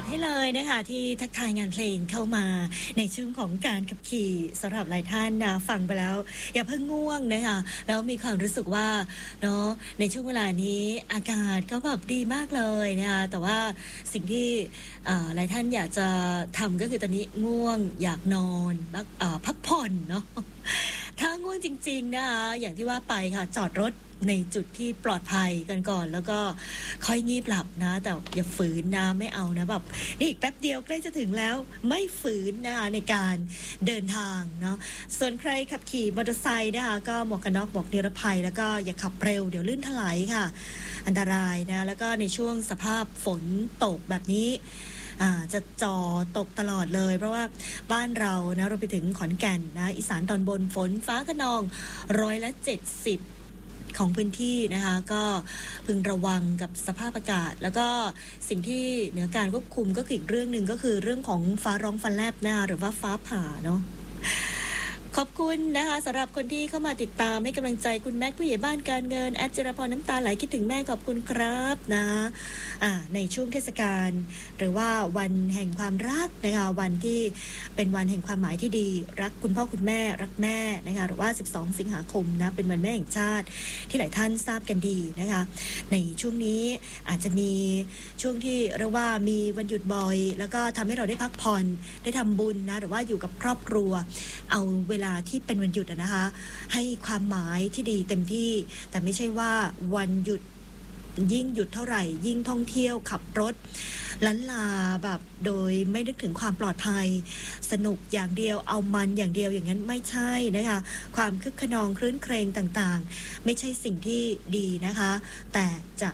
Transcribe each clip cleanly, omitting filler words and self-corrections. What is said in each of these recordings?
ให้เลยนะคะที่ทักทายงานเพลงเข้ามาในช่วงของการขับขี่สำหรับหลายท่านนะฟังไปแล้วอย่าเพิ่งง่วงนะคะแล้วมีความรู้สึกว่าเนาะในช่วงเวลานี้อากาศก็แบบดีมากเลยนะคะแต่ว่าสิ่งที่หลายท่านอยากจะทำก็คือตอนนี้ง่วงอยากนอนพักผ่อนเนาะถ้าง่วงจริงๆนะคะอย่างที่ว่าไปค่ะจอดรถในจุดที่ปลอดภัยกันก่อนแล้วก็ค่อยงีบหลับนะแต่อย่าฝืนนะไม่เอานะแบบนี่อีกแป๊บเดียวใกล้จะถึงแล้วไม่ฝืนนะคะในการเดินทางเนาะส่วนใครขับขี่มอเตอร์ไซค์นะคะก็หมวกกันน็อกหมวกนิรภัยแล้วก็อย่าขับเร็วเดี๋ยวลื่นถลายค่ะอันตรายนะแล้วก็ในช่วงสภาพฝนตกแบบนี้จะจ่อตกตลอดเลยเพราะว่าบ้านเรานะเราไปถึงขอนแก่นนะอีสานตอนบนฝนฟ้าคะนอง70%ของพื้นที่นะคะก็พึงระวังกับสภาพอากาศแล้วก็สิ่งที่เหนือการควบคุมก็คืออีกเรื่องหนึ่งก็คือเรื่องของฟ้าร้องฟ้าแลบนะคะหรือว่าฟ้าผ่าเนาะขอบคุณนะคะสำหรับคนที่เข้ามาติดตามให้กำลังใจคุณแม็กผู้ใหญ่บ้านการเงินแอดจิรพรน้ำตาไหลคิดถึงแม่ขอบคุณครับนะในช่วงเทศกาลหรือว่าวันแห่งความรักนะคะวันที่เป็นวันแห่งความหมายที่ดีรักคุณพ่อคุณแม่รักแม่นะคะหรือว่า12สิงหาคมนะเป็นวันแม่แห่งชาติที่หลายท่านทราบกันดีนะคะในช่วงนี้อาจจะมีช่วงที่เรียกว่ามีวันหยุดบ่อยแล้วก็ทำให้เราได้พักผ่อนได้ทำบุญนะหรือว่าอยู่กับครอบครัวเอาเวลาที่เป็นวันหยุดนะคะให้ความหมายที่ดีเต็มที่แต่ไม่ใช่ว่าวันหยุดยิ่งหยุดเท่าไหร่ยิ่งท่องเที่ยวขับรถลันลาแบบโดยไม่นึกถึงความปลอดภัยสนุกอย่างเดียวเอามันอย่างเดียวอย่างนั้นไม่ใช่นะคะความคึกขนองคลื้นเครงต่างๆไม่ใช่สิ่งที่ดีนะคะแต่จะ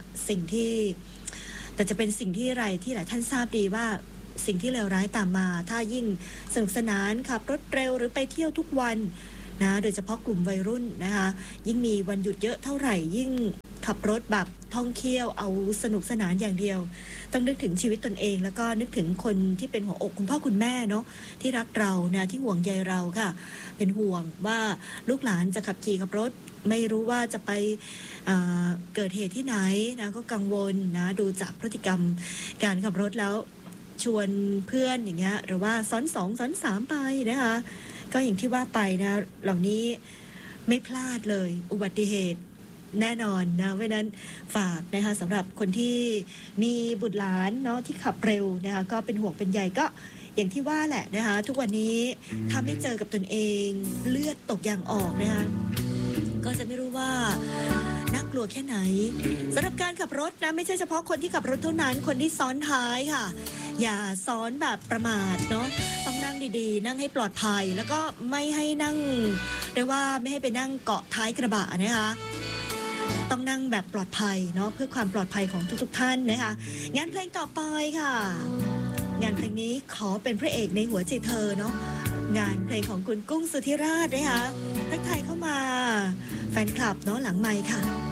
เป็นสิ่งที่อะไรที่หลายท่านทราบดีว่าสิ่งที่เลวร้ายตามมาถ้ายิ่งสนุกสนานขับรถเร็วหรือไปเที่ยวทุกวันนะโดยเฉพาะกลุ่มวัยรุ่นนะคะยิ่งมีวันหยุดเยอะเท่าไหร่ยิ่งขับรถแบบท่องเที่ยวเอาสนุกสนานอย่างเดียวต้องนึกถึงชีวิตตนเองแล้วก็นึกถึงคนที่เป็นหัวอกคุณพ่อคุณแม่เนาะที่รักเรานะที่ห่วงใยเราค่ะเป็นห่วงว่าลูกหลานจะขับขี่ขับรถไม่รู้ว่าจะไปเกิดเหตุที่ไหนนะก็กังวลนะดูจากพฤติกรรมการขับรถแล้วชวนเพื่อนอย่างเงี้ยหรือว่าซ้อน2ซ้อน3ไปนะคะก็อย่างที่ว่าไปนะเหล่านี้ไม่พลาดเลยอุบัติเหตุแน่นอนนะเพราะนั้นฝากนะคะสำหรับคนที่มีบุตรหลานเนาะที่ขับเร็วนะคะก็เป็นห่วงเป็นใยก็อย่างที่ว่าแหละนะคะทุกวันนี้ถ้าไม่เจอกับตนเองเลือดตกยางออกนะคะก็จะไม่รู้ว่าน่ากลัวแค่ไหนสำหรับการขับรถนะไม่ใช่เฉพาะคนที่ขับรถเท่านั้นคนที่ซ้อนท้ายค่ะอย่าซ้อนแบบประมาทเนาะต้องนั่งดีๆนั่งให้ปลอดภัยแล้วก็ไม่ให้นั่งเรียกว่าไม่ให้ไปนั่งเกาะท้ายกระบะนะคะต้องนั่งแบบปลอดภัยเนาะเพื่อความปลอดภัยของทุกๆท่านนะคะงานเพลงต่อไปค่ะงานเพลงนี้ขอเป็นพระเอกในหัวใจเธอเนาะงานเพลงของคุณกุ้งสุธิราชนะคะทักทายเข้ามาแฟนคลับเนาะหลังไมค์ค่ะ